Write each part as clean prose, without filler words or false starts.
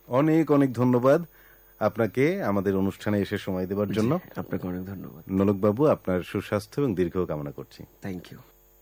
অনেক অনেক ধন্যবাদ আপনাকে আমাদের অনুষ্ঠানে এসে সময় দেওয়ার জন্য। আপনাকে অনেক ধন্যবাদ নোলক বাবু, আপনার সুস্বাস্থ্য এবং দীর্ঘ কামনা করছি। Thank you.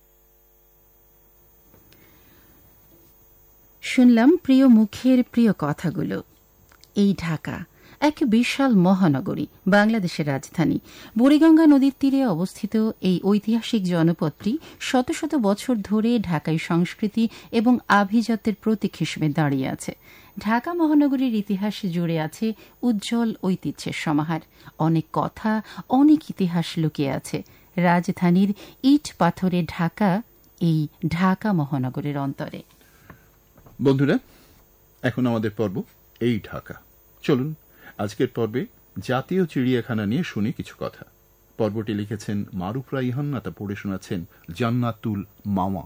শুনলাম প্রিয় মুখের প্রিয় কথাগুলো। এই ঢাকা এক বিশাল মহানগরী, বাংলাদেশের রাজধানী। বুড়িগঙ্গা নদীর তীরে অবস্থিত এই ঐতিহাসিক জনপদটি শত শত বছর ধরে ঢাকাই সংস্কৃতি এবং আভিজাত্যের প্রতীক হিসেবে দাঁড়িয়ে আছে। ঢাকা মহানগরীর ইতিহাস জুড়ে আছে উজ্জ্বল ঐতিহ্যের সমাহার। অনেক কথা, অনেক ইতিহাস লুকিয়ে আছে রাজধানীর ইট পাথরে ঢাকা এই ঢাকা মহানগরের অন্তরে। বন্ধুরা, এখন আমাদের পর্ব এই ঢাকা। চলুন আজকের পর্বে জাতীয় চিড়িয়াখানা নিয়ে শুনি কিছু কথা। পর্বটি লিখেছেন মারুফ রাইহান, তা পড়ে শোনাচ্ছেন জান্নাতুল মাওয়া।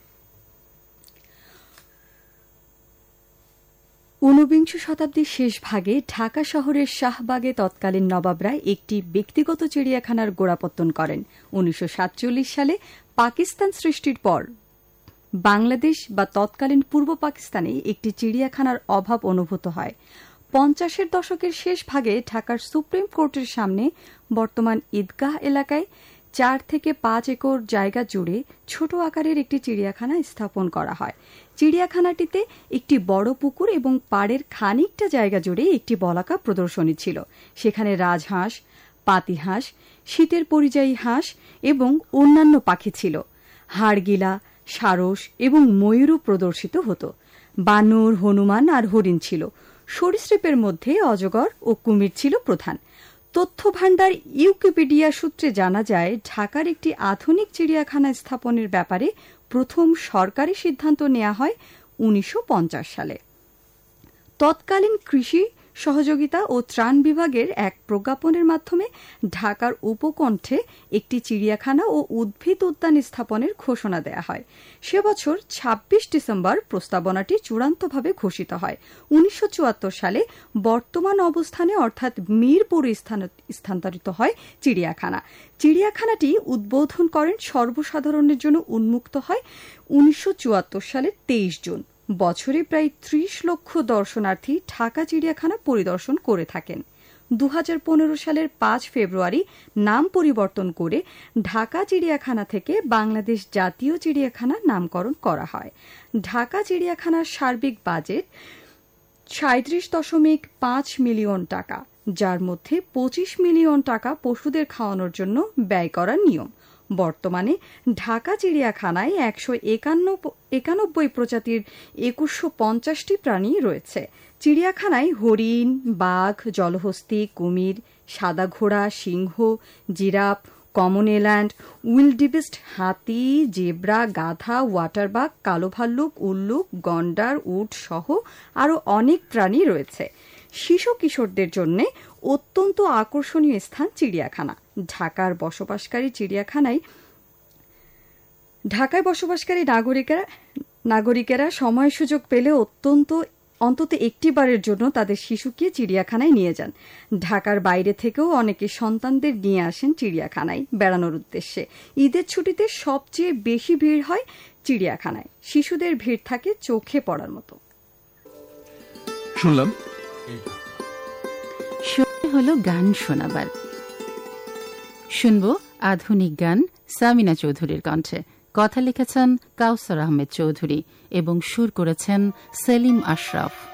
ঊনবিংশ শতাব্দীর শেষ ভাগে ঢাকা শহরের শাহবাগে তৎকালীন নবাবরা একটি ব্যক্তিগত চিড়িয়াখানার গোড়াপত্তন করেন। 1947 সালে পাকিস্তান সৃষ্টির পর বাংলাদেশ বা তৎকালীন পূর্ব পাকিস্তানে একটি চিড়িয়াখানার অভাব অনুভূত হয়। 50-এর দশকের শেষ ভাগে ঢাকার সুপ্রিম কোর্টের সামনে বর্তমান ঈদগাহ এলাকায় 4 থেকে 5 একর জায়গা জুড়ে ছোট আকারের একটি চিড়িয়াখানা স্থাপন করা হয়। চিড়িয়াখানাটিতে একটি বড় পুকুর এবং পাড়ের খানিকটা জায়গা জুড়ে একটি বলাকা প্রদর্শনী ছিল। সেখানে রাজহাঁস, পাতিহাঁস, শীতের পরিযায়ী হাঁস এবং অন্যান্য পাখি ছিল। হাড়গিলা, সারস এবং ময়ূরও প্রদর্শিত হতো। বানর, হনুমান আর হরিণ ছিল। সরীসৃপের মধ্যে অজগর ও কুমির ছিল প্রধান। তথ্য ভাণ্ডার উইকিপিডিয়া সূত্রে জানা যায়, ঢাকার একটি আধুনিক চিড়িয়াখানা স্থাপনের ব্যাপারে প্রথম সরকারি সিদ্ধান্ত নেওয়া হয় 1950 সালে। তৎকালীন কৃষি সহযোগিতা ও ত্রাণ বিভাগের এক প্রজ্ঞাপনের মাধ্যমে ঢাকার উপকণ্ঠে একটি চিড়িয়াখানা ও উদ্ভিদ উদ্যান স্থাপনের ঘোষণা দেয়া হয়। সে বছর 26 ডিসেম্বর প্রস্তাবনাটি চূড়ান্তভাবে ঘোষিত হয়। 1974 সালে বর্তমান অবস্থানে অর্থাৎ মিরপুরে স্থানান্তরিত হয় চিড়িয়াখানা। চিড়িয়াখানাটি উদ্বোধন করেন সর্বসাধারণের জন্য উন্মুক্ত হয় 1974 সালের 23 জুন। বছরে প্রায় 30 লক্ষ দর্শনার্থী ঢাকা চিড়িয়াখানা পরিদর্শন করে থাকেন। 2015 সালের 5 ফেব্রুয়ারি নাম পরিবর্তন করে ঢাকা চিড়িয়াখানা থেকে বাংলাদেশ জাতীয় চিড়িয়াখানা নামকরণ করা হয়। ঢাকা চিড়িয়াখানার সার্বিক বাজেট 37.5 মিলিয়ন টাকা, যার মধ্যে 25 মিলিয়ন টাকা পশুদের খাওয়ানোর জন্য ব্যয় করার নিয়ম। বর্তমানে ঢাকা চিড়িয়াখানায় 191 প্রজাতির 2150টি প্রাণী রয়েছে। চিড়িয়াখানায় হরিণ, বাঘ, জলহস্তী, কুমির, সাদা ঘোড়া, সিংহ, জিরাফ, কমন এল্যান্ড, উইলডিবিস্ট, হাতি, জেব্রা, গাধা, ওয়াটারবাগ, কালো ভাল্লুক, উল্লুক, গন্ডার, উট সহ আরও অনেক প্রাণী রয়েছে। শিশু কিশোরদের জন্য অত্যন্ত আকর্ষণীয় স্থান চিড়িয়াখানা। ঢাকায় বসবাসকারী নাগরিকেরা সময় সুযোগ পেলে অন্তত একটি বারের জন্য তাদের শিশুকে চিড়িয়াখানায় নিয়ে যান। ঢাকার বাইরে থেকেও অনেকে সন্তানদের নিয়ে আসেন চিড়িয়াখানায় বেড়ানোর উদ্দেশ্যে। ঈদের ছুটিতে সবচেয়ে বেশি ভিড় হয় চিড়িয়াখানায়। শিশুদের ভিড় থাকে চোখে পড়ার মতো। শুনলাম হলো গান শোনাবার। শুনব আধুনিক গান সামিনা চৌধুরীর কণ্ঠে। কথা লিখেছেন কাউসার আহমেদ চৌধুরী এবং সুর করেছেন সেলিম আশরাফ।